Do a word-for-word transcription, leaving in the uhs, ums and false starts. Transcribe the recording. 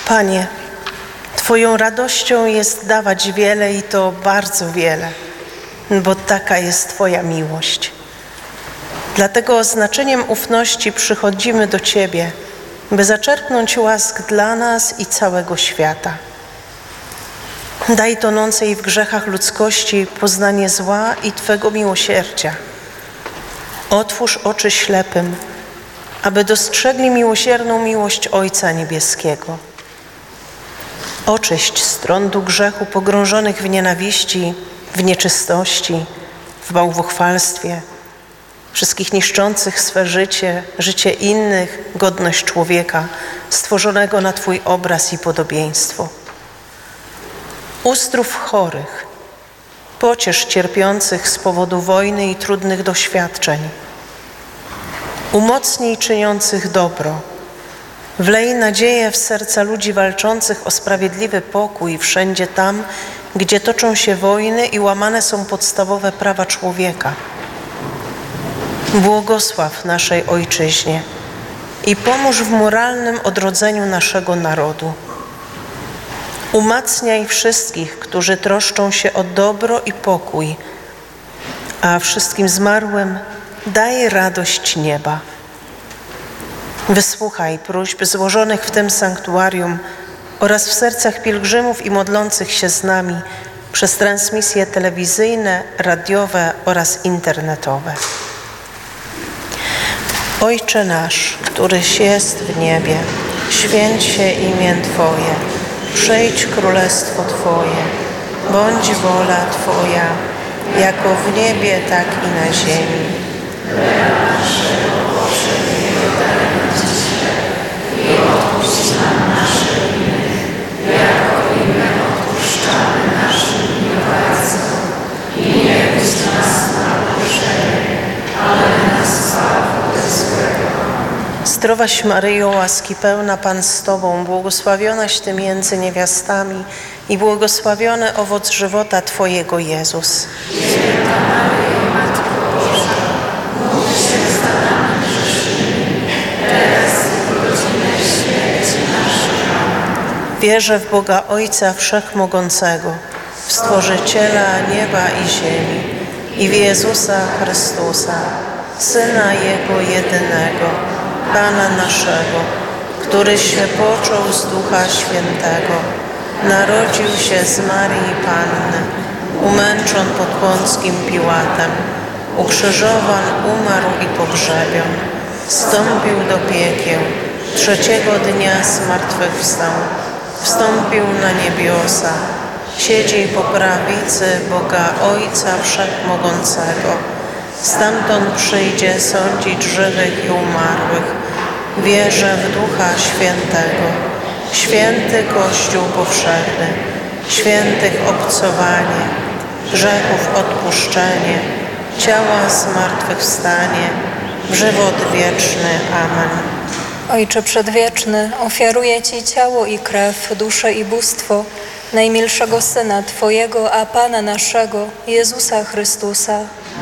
Panie, Twoją radością jest dawać wiele i to bardzo wiele, bo taka jest Twoja miłość. Dlatego z znaczeniem ufności przychodzimy do Ciebie, by zaczerpnąć łask dla nas i całego świata. Daj tonącej w grzechach ludzkości poznanie zła i Twego miłosierdzia. Otwórz oczy ślepym, aby dostrzegli miłosierną miłość Ojca Niebieskiego. Oczyść z trądu grzechu pogrążonych w nienawiści, w nieczystości, w bałwochwalstwie, wszystkich niszczących swe życie, życie innych, godność człowieka, stworzonego na Twój obraz i podobieństwo. Uzdrów chorych, pociesz cierpiących z powodu wojny i trudnych doświadczeń. Umocnij czyniących dobro. Wlej nadzieję w serca ludzi walczących o sprawiedliwy pokój wszędzie tam, gdzie toczą się wojny i łamane są podstawowe prawa człowieka. Błogosław naszej Ojczyźnie i pomóż w moralnym odrodzeniu naszego narodu. Umacniaj wszystkich, którzy troszczą się o dobro i pokój, a wszystkim zmarłym daj radość nieba. Wysłuchaj próśb złożonych w tym sanktuarium oraz w sercach pielgrzymów i modlących się z nami przez transmisje telewizyjne, radiowe oraz internetowe. Ojcze nasz, któryś jest w niebie, święć się imię Twoje, przyjdź królestwo Twoje, bądź wola Twoja, jako w niebie, tak i na ziemi. I odpuść nam nasze winy, jako i my odpuszczamy naszym winowajcom. I nie puść nas na pokuszenie, ale nas zbaw od złego. Zdrowaś Maryjo, łaski pełna, Pan z Tobą, błogosławionaś Ty między niewiastami i błogosławiony owoc żywota Twojego, Jezus. Święta Maryjo, Matko Boża, módl się za nami grzesznymi, teraz i w godzinę śmierci naszej. Amen. Wierzę w Boga Ojca Wszechmogącego, w Stworzyciela nieba i ziemi i w Jezusa Chrystusa, Syna Jego jedynego, Pana naszego, który się począł z Ducha Świętego, narodził się z Marii Panny, umęczon pod Pąckim Piłatem, ukrzyżowan, umarł i pogrzebion, wstąpił do piekieł, trzeciego dnia zmartwychwstał, wstąpił na niebiosa, siedzi po prawicy Boga Ojca Wszechmogącego. Stamtąd przyjdzie sądzić żywych i umarłych. Wierzę w Ducha Świętego, święty Kościół powszechny, świętych obcowanie, grzechów odpuszczenie, ciała zmartwychwstanie, w żywot wieczny. Amen. Ojcze Przedwieczny, ofiaruję Ci ciało i krew, duszę i bóstwo najmilszego Syna Twojego, a Pana naszego, Jezusa Chrystusa,